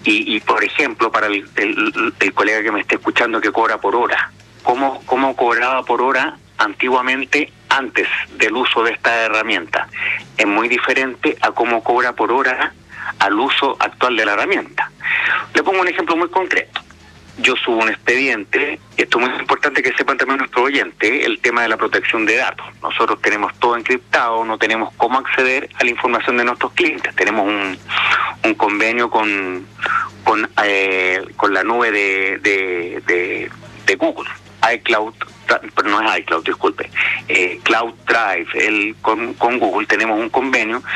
Y por ejemplo, para el colega que me esté escuchando que cobra por hora, ¿cómo cobraba por hora antiguamente antes del uso de esta herramienta? Es muy diferente a cómo cobra por hora al uso actual de la herramienta. Le pongo un ejemplo muy concreto. Yo subo un expediente, esto es muy importante que sepan también nuestros oyentes, el tema de la protección de datos. Nosotros tenemos todo encriptado, no tenemos cómo acceder a la información de nuestros clientes. Tenemos un convenio con la nube de Google, iCloud, pero no es iCloud, disculpe, Cloud Drive, con Google tenemos un convenio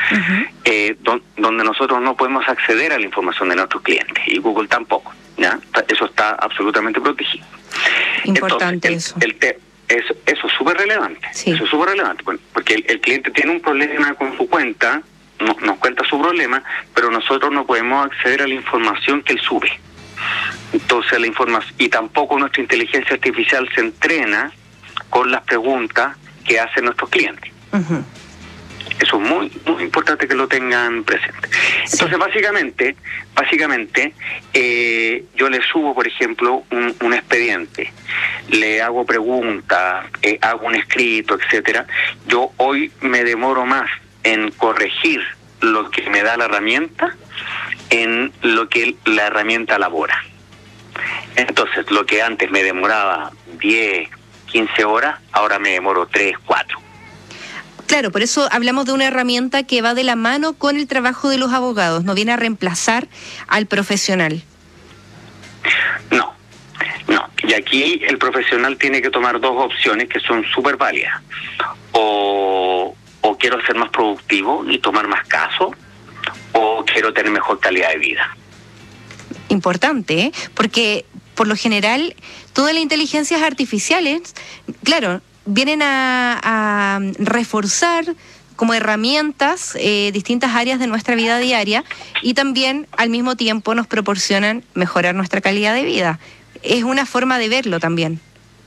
donde nosotros no podemos acceder a la información de nuestros clientes y Google tampoco. ¿Ya? Eso está absolutamente protegido. Importante. Entonces, eso es súper relevante. Sí. Eso es súper relevante, porque el cliente tiene un problema con su cuenta, nos cuenta su problema, pero nosotros no podemos acceder a la información que él sube. Entonces la información, y tampoco nuestra inteligencia artificial se entrena con las preguntas que hacen nuestros clientes. Eso es muy, muy importante que lo tengan presente. Entonces, básicamente, yo le subo, por ejemplo, un expediente, le hago preguntas, hago un escrito, etcétera. Yo hoy me demoro más en corregir lo que me da la herramienta en lo que la herramienta elabora. Entonces, lo que antes me demoraba 10, 15 horas, ahora me demoro 3, 4. Claro, por eso hablamos de una herramienta que va de la mano con el trabajo de los abogados, no viene a reemplazar al profesional. No. Y aquí el profesional tiene que tomar dos opciones que son súper válidas. O quiero ser más productivo y tomar más casos, o quiero tener mejor calidad de vida. Importante, ¿eh? Porque por lo general todas las inteligencias artificiales, claro, vienen a reforzar como herramientas distintas áreas de nuestra vida diaria y también al mismo tiempo nos proporcionan mejorar nuestra calidad de vida. Es una forma de verlo también.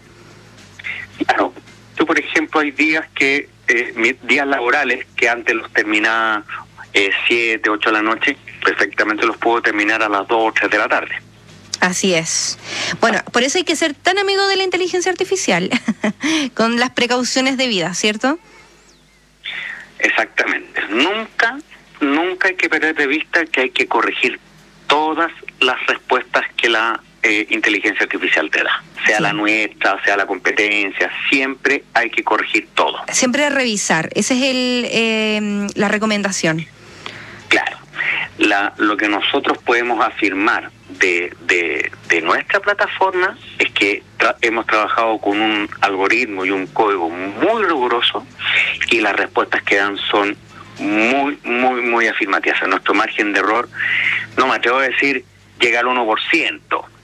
Claro, yo por ejemplo hay días mis días laborales que antes los terminaba 7, 8 de la noche, perfectamente los puedo terminar a las 2 o 3 de la tarde. Así es. Bueno, por eso hay que ser tan amigo de la inteligencia artificial, con las precauciones debidas, ¿cierto? Exactamente. Nunca hay que perder de vista que hay que corregir todas las respuestas que la inteligencia artificial te da. Sea la nuestra, sea la competencia, siempre hay que corregir todo. Siempre revisar, esa es la recomendación. Claro. Lo que nosotros podemos afirmar de nuestra plataforma es que hemos trabajado con un algoritmo y un código muy riguroso y las respuestas que dan son muy, muy, muy afirmativas. Nuestro margen de error, no me atrevo a decir llega al 1%,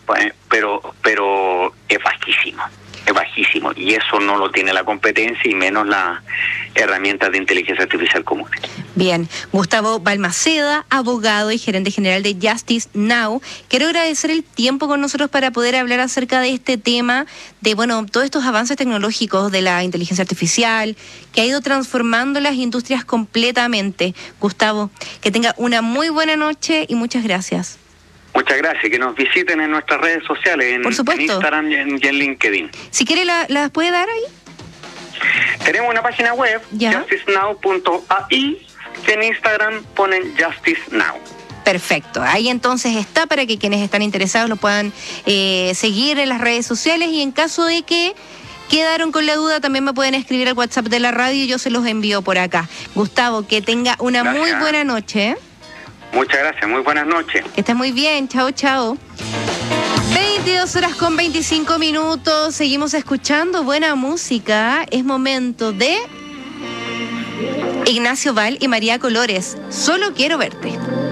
pero es bajísimo. Es bajísimo y eso no lo tiene la competencia y menos las herramientas de inteligencia artificial comunes. Bien, Gustavo Balmaceda, abogado y gerente general de Justice Now. Quiero agradecer el tiempo con nosotros para poder hablar acerca de este tema, de todos estos avances tecnológicos de la inteligencia artificial, que ha ido transformando las industrias completamente. Gustavo, que tenga una muy buena noche y muchas gracias. Muchas gracias, que nos visiten en nuestras redes sociales, en Instagram y en LinkedIn. Si quiere, ¿las puede dar ahí? Tenemos una página web, justicenow.ai, que en Instagram ponen Justice Now. Perfecto, ahí entonces está para que quienes están interesados lo puedan seguir en las redes sociales y en caso de que quedaron con la duda también me pueden escribir al WhatsApp de la radio y yo se los envío por acá. Gustavo, que tenga una muy buena noche. Muchas gracias, muy buenas noches. Que estés muy bien, chao, chao. 22:25, seguimos escuchando buena música. Es momento de Ignacio Val y María Colores. Solo quiero verte.